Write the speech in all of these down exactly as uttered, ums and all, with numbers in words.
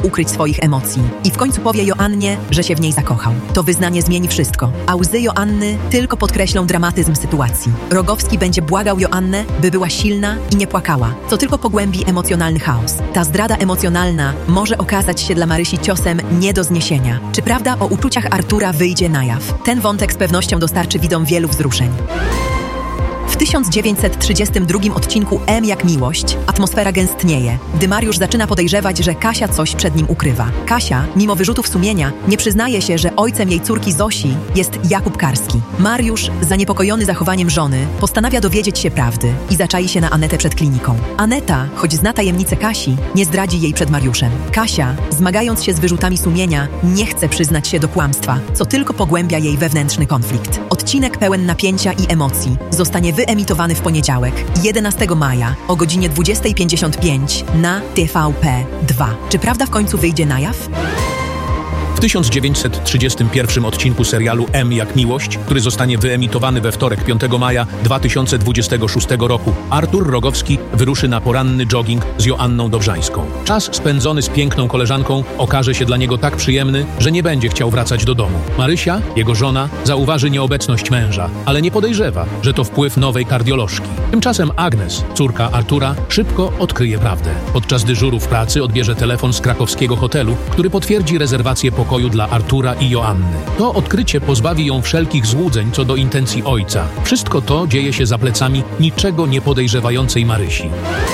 ukryć swoich emocji. I w końcu powie Joannie, że się w niej zakochał. To wyznanie zmieni wszystko, a łzy Joanny tylko podkreślą dramatyzm sytuacji. Rogowski będzie błagał Joannę, by była silna i nie płakała, co tylko pogłębi emocjonalny chaos. Ta zdrada emocjonalna może okazać się dla Marysi ciosem nie do zniesienia. Czy prawda o uczuciach Artura wyjdzie na jaw? Ten wątek z pewnością dostarczy widzom wielu wzruszeń. W tysiąc dziewięćset trzydziestym drugim odcinku M jak miłość atmosfera gęstnieje, gdy Mariusz zaczyna podejrzewać, że Kasia coś przed nim ukrywa. Kasia, mimo wyrzutów sumienia, nie przyznaje się, że ojcem jej córki Zosi jest Jakub Karski. Mariusz, zaniepokojony zachowaniem żony, postanawia dowiedzieć się prawdy i zaczai się na Anetę przed kliniką. Aneta, choć zna tajemnicę Kasi, nie zdradzi jej przed Mariuszem. Kasia, zmagając się z wyrzutami sumienia, nie chce przyznać się do kłamstwa, co tylko pogłębia jej wewnętrzny konflikt. Odcinek pełen napięcia i emocji zostanie wyemitowany w poniedziałek, jedenastego maja o godzinie dwudziestej pięćdziesiąt pięć na T V P dwa. Czy prawda w końcu wyjdzie na jaw? W tysiąc dziewięćset trzydziestym pierwszym odcinku serialu M jak miłość, który zostanie wyemitowany we wtorek piątego maja dwa tysiące dwudziestego szóstego roku, Artur Rogowski wyruszy na poranny jogging z Joanną Dobrzańską. Czas spędzony z piękną koleżanką okaże się dla niego tak przyjemny, że nie będzie chciał wracać do domu. Marysia, jego żona, zauważy nieobecność męża, ale nie podejrzewa, że to wpływ nowej kardiolożki. Tymczasem Agnes, córka Artura, szybko odkryje prawdę. Podczas dyżuru w pracy odbierze telefon z krakowskiego hotelu, który potwierdzi rezerwację pokoju pokoju dla Artura i Joanny. To odkrycie pozbawi ją wszelkich złudzeń co do intencji ojca. Wszystko to dzieje się za plecami niczego nie podejrzewającej Marysi.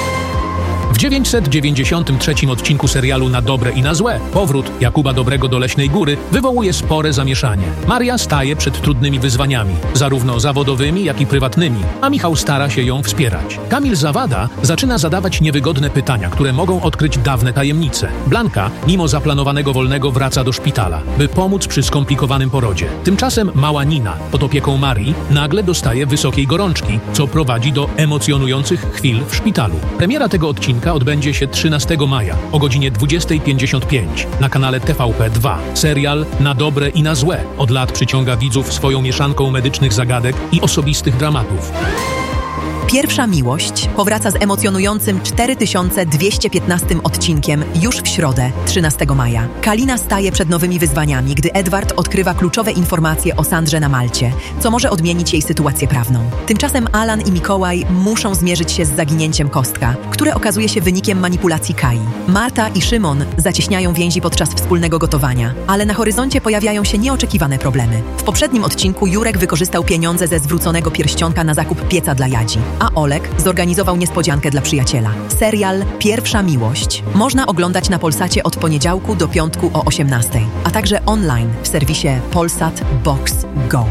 W dziewięćset dziewięćdziesiątym trzecim odcinku serialu Na dobre i na złe powrót Jakuba Dobrego do Leśnej Góry wywołuje spore zamieszanie. Maria staje przed trudnymi wyzwaniami, zarówno zawodowymi, jak i prywatnymi, a Michał stara się ją wspierać. Kamil Zawada zaczyna zadawać niewygodne pytania, które mogą odkryć dawne tajemnice. Blanka, mimo zaplanowanego wolnego, wraca do szpitala, by pomóc przy skomplikowanym porodzie. Tymczasem mała Nina, pod opieką Marii, nagle dostaje wysokiej gorączki, co prowadzi do emocjonujących chwil w szpitalu. Premiera tego odcinka odbędzie się trzynastego maja o godzinie dwudziestej pięćdziesiąt pięć na kanale T V P dwa. Serial Na dobre i na złe od lat przyciąga widzów swoją mieszanką medycznych zagadek i osobistych dramatów. Pierwsza miłość powraca z emocjonującym cztery tysiące dwieście piętnastym odcinkiem już w środę, trzynastego maja. Kalina staje przed nowymi wyzwaniami, gdy Edward odkrywa kluczowe informacje o Sandrze na Malcie, co może odmienić jej sytuację prawną. Tymczasem Alan i Mikołaj muszą zmierzyć się z zaginięciem Kostka, które okazuje się wynikiem manipulacji Kai. Marta i Szymon zacieśniają więzi podczas wspólnego gotowania, ale na horyzoncie pojawiają się nieoczekiwane problemy. W poprzednim odcinku Jurek wykorzystał pieniądze ze zwróconego pierścionka na zakup pieca dla Jadzi, a Olek zorganizował niespodziankę dla przyjaciela. Serial Pierwsza miłość można oglądać na Polsacie od poniedziałku do piątku o osiemnastej, a także online w serwisie Polsat Box Go.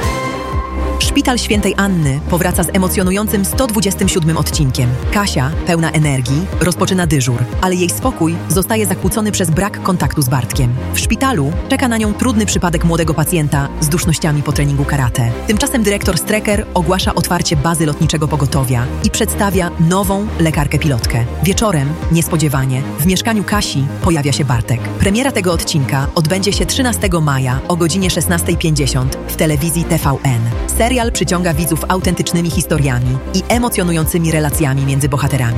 Szpital Świętej Anny powraca z emocjonującym sto dwudziestym siódmym odcinkiem. Kasia, pełna energii, rozpoczyna dyżur, ale jej spokój zostaje zakłócony przez brak kontaktu z Bartkiem. W szpitalu czeka na nią trudny przypadek młodego pacjenta z dusznościami po treningu karate. Tymczasem dyrektor Strecker ogłasza otwarcie bazy lotniczego pogotowia i przedstawia nową lekarkę-pilotkę. Wieczorem, niespodziewanie, w mieszkaniu Kasi pojawia się Bartek. Premiera tego odcinka odbędzie się trzynastego maja o godzinie szesnastej pięćdziesiąt w telewizji T V N. Serial przyciąga widzów autentycznymi historiami i emocjonującymi relacjami między bohaterami.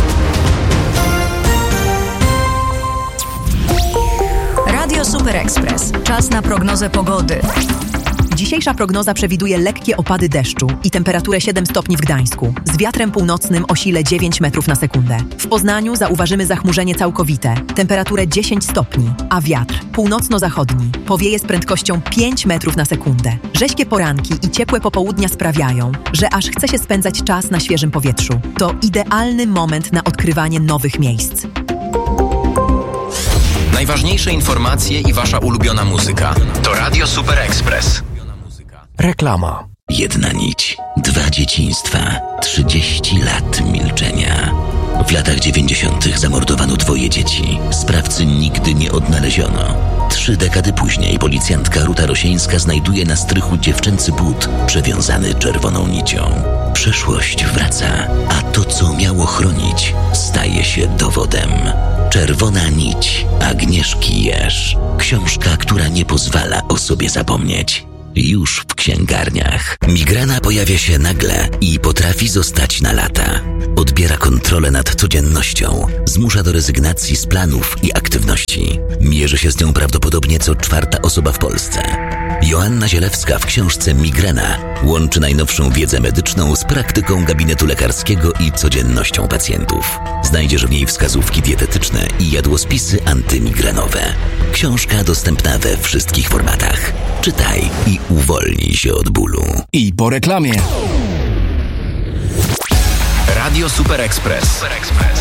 Radio Super Express. Czas na prognozę pogody. Dzisiejsza prognoza przewiduje lekkie opady deszczu i temperaturę siedem stopni w Gdańsku, z wiatrem północnym o sile dziewięć metrów na sekundę. W Poznaniu zauważymy zachmurzenie całkowite, temperaturę dziesięć stopni, a wiatr północno-zachodni powieje z prędkością pięć metrów na sekundę. Rześkie poranki i ciepłe popołudnia sprawiają, że aż chce się spędzać czas na świeżym powietrzu. To idealny moment na odkrywanie nowych miejsc. Najważniejsze informacje i wasza ulubiona muzyka. To Radio Super Express. Reklama. Jedna nić, dwa dzieciństwa, trzydzieści lat milczenia. W latach dziewięćdziesiątych zamordowano twoje dzieci. Sprawcy nigdy nie odnaleziono. Trzy dekady później policjantka Ruta Rosieńska znajduje na strychu dziewczęcy but przewiązany czerwoną nicią. Przeszłość wraca, a to, co miało chronić, staje się dowodem. Czerwona nić Agnieszki Jerz. Książka, która nie pozwala o sobie zapomnieć. Już w księgarniach. Migrena pojawia się nagle i potrafi zostać na lata. Odbiera kontrolę nad codziennością, zmusza do rezygnacji z planów i aktywności. się z nią prawdopodobnie co czwarta osoba w Polsce. Joanna Zielewska w książce Migrena łączy najnowszą wiedzę medyczną z praktyką gabinetu lekarskiego i codziennością pacjentów. Znajdziesz w niej wskazówki dietetyczne i jadłospisy antymigrenowe. Książka dostępna we wszystkich formatach. Czytaj i uwolnij się od bólu. I po reklamie. Radio Super Express.